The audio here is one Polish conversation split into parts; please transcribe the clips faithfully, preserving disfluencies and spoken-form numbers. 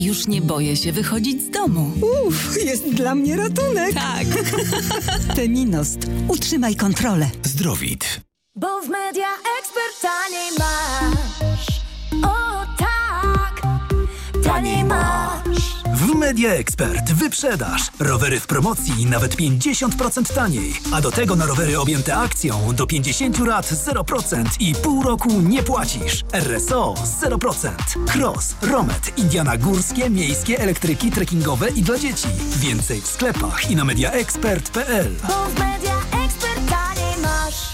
Już nie boję się wychodzić z domu. Uff, jest dla mnie ratunek. Tak. Teminost. Utrzymaj kontrolę. Zdrowit. Bo w Media Expert taniej masz. O tak, taniej masz. W Media Expert wyprzedaż. Rowery w promocji nawet pięćdziesiąt procent taniej. A do tego na rowery objęte akcją do pięćdziesiąt lat zero procent i pół roku nie płacisz. R S O zero procent. Cross, Romet, Indiana górskie, miejskie, elektryki, trekkingowe i dla dzieci. Więcej w sklepach i na mediaexpert kropka p l. Bo w Media Expert taniej masz.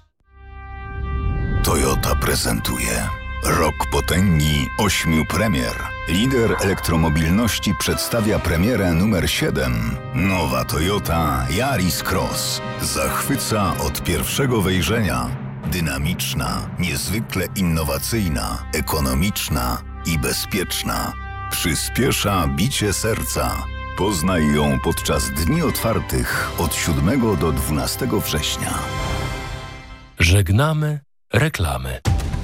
Toyota prezentuje Rok potęgi ośmiu premier. Lider elektromobilności przedstawia premierę numer siedem. Nowa Toyota Yaris Cross. Zachwyca od pierwszego wejrzenia. Dynamiczna, niezwykle innowacyjna, ekonomiczna i bezpieczna. Przyspiesza bicie serca. Poznaj ją podczas dni otwartych od siódmego do dwunastego września. Żegnamy reklamy.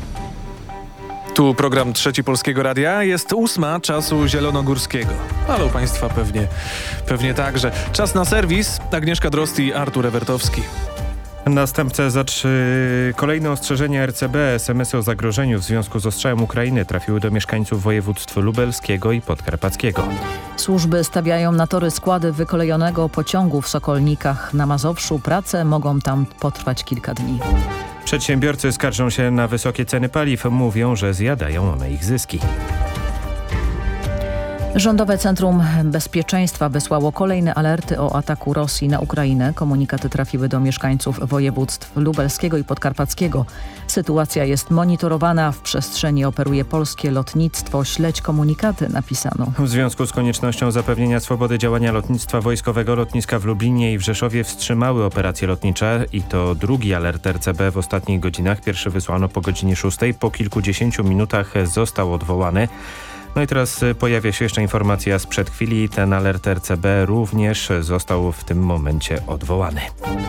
Tu program Trzeci Polskiego Radia. Jest ósma czasu zielonogórskiego. Ale u Państwa pewnie, pewnie także. Czas na serwis. Agnieszka Drozd i Artur Ewertowski. Następca zatrzy... Kolejne ostrzeżenia R C B. es em esy o zagrożeniu w związku z ostrzałem Ukrainy trafiły do mieszkańców województw lubelskiego i podkarpackiego. Służby stawiają na tory składy wykolejonego pociągu w Sokolnikach na Mazowszu. Prace mogą tam potrwać kilka dni. Przedsiębiorcy skarżą się na wysokie ceny paliw. Mówią, że zjadają one ich zyski. Rządowe Centrum Bezpieczeństwa wysłało kolejne alerty o ataku Rosji na Ukrainę. Komunikaty trafiły do mieszkańców województw lubelskiego i podkarpackiego. Sytuacja jest monitorowana. W przestrzeni operuje polskie lotnictwo. Śledź komunikaty, napisano. W związku z koniecznością zapewnienia swobody działania lotnictwa wojskowego lotniska w Lublinie i w Rzeszowie wstrzymały operacje lotnicze i to drugi alert R C B w ostatnich godzinach. Pierwszy wysłano po godzinie szóstej. Po kilkudziesięciu minutach został odwołany. No i teraz pojawia się jeszcze informacja sprzed chwili. Ten alert R C B również został w tym momencie odwołany.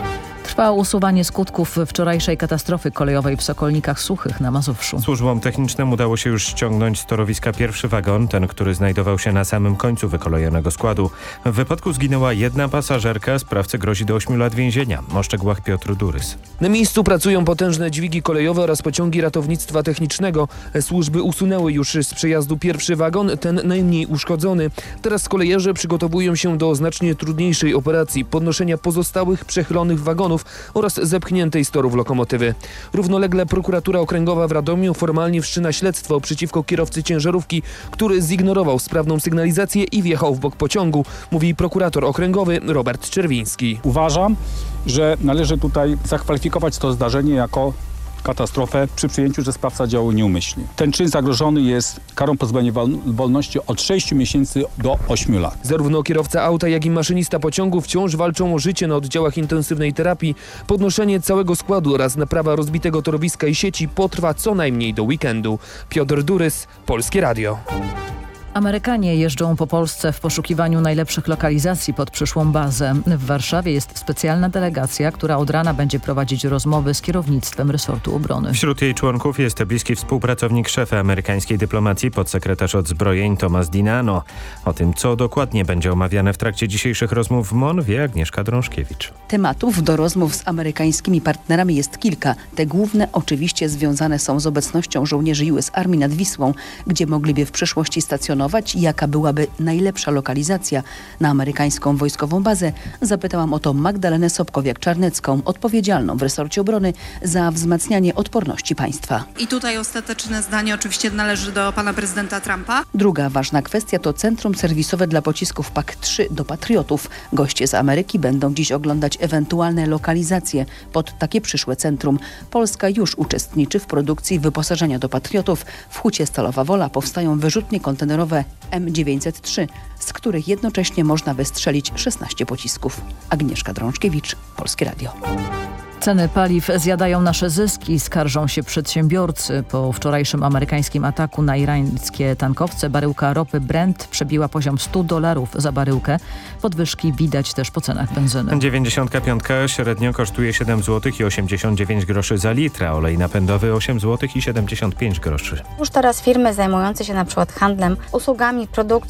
Trwa usuwanie skutków wczorajszej katastrofy kolejowej w Sokolnikach Suchych na Mazowszu. Służbom technicznym udało się już ściągnąć z torowiska pierwszy wagon, ten, który znajdował się na samym końcu wykolejonego składu. W wypadku zginęła jedna pasażerka, sprawcy grozi do ośmiu lat więzienia. O szczegółach Piotr Durys. Na miejscu pracują potężne dźwigi kolejowe oraz pociągi ratownictwa technicznego. Służby usunęły już z przejazdu pierwszy wagon, ten najmniej uszkodzony. Teraz kolejarze przygotowują się do znacznie trudniejszej operacji podnoszenia pozostałych przechylonych wagonów oraz zepchniętej z torów lokomotywy. Równolegle prokuratura okręgowa w Radomiu formalnie wszczyna śledztwo przeciwko kierowcy ciężarówki, który zignorował sprawną sygnalizację i wjechał w bok pociągu, mówi prokurator okręgowy Robert Czerwiński. Uważam, że należy tutaj zakwalifikować to zdarzenie jako katastrofę przy przyjęciu, że sprawca działał nieumyślnie. Ten czyn zagrożony jest karą pozbawienia wolności od sześciu miesięcy do ośmiu lat. Zarówno kierowca auta, jak i maszynista pociągu wciąż walczą o życie na oddziałach intensywnej terapii. Podnoszenie całego składu oraz naprawa rozbitego torowiska i sieci potrwa co najmniej do weekendu. Piotr Durys, Polskie Radio. Amerykanie jeżdżą po Polsce w poszukiwaniu najlepszych lokalizacji pod przyszłą bazę. W Warszawie jest specjalna delegacja, która od rana będzie prowadzić rozmowy z kierownictwem resortu obrony. Wśród jej członków jest bliski współpracownik szefa amerykańskiej dyplomacji, podsekretarz od zbrojeń Tomasz Dinano. O tym, co dokładnie będzie omawiane w trakcie dzisiejszych rozmów w M O N, wie Agnieszka Drążkiewicz. Tematów do rozmów z amerykańskimi partnerami jest kilka. Te główne oczywiście związane są z obecnością żołnierzy U S Army nad Wisłą, gdzie mogliby w przyszłości stacjonować. Jaka byłaby najlepsza lokalizacja na amerykańską wojskową bazę, zapytałam o to Magdalenę Sobkowiak-Czarnecką, odpowiedzialną w resorcie obrony za wzmacnianie odporności państwa. I tutaj ostateczne zdanie oczywiście należy do pana prezydenta Trumpa. Druga ważna kwestia to centrum serwisowe dla pocisków P A K trzy do Patriotów. Goście z Ameryki będą dziś oglądać ewentualne lokalizacje pod takie przyszłe centrum. Polska już uczestniczy w produkcji wyposażenia do Patriotów. W Hucie Stalowa Wola powstają wyrzutnie kontenerowe M dziewięćset trzy, z których jednocześnie można wystrzelić szesnaście pocisków. Agnieszka Drążkiewicz, Polskie Radio. Ceny paliw zjadają nasze zyski, skarżą się przedsiębiorcy. Po wczorajszym amerykańskim ataku na irańskie tankowce baryłka ropy Brent przebiła poziom sto dolarów za baryłkę. Podwyżki widać też po cenach benzyny. dziewięćdziesiątka piątka średnio kosztuje siedem złotych i osiemdziesiąt dziewięć groszy za litr, a olej napędowy osiem złotych i siedemdziesiąt pięć groszy. Już teraz firmy zajmujące się na przykład handlem, usługami, produkcją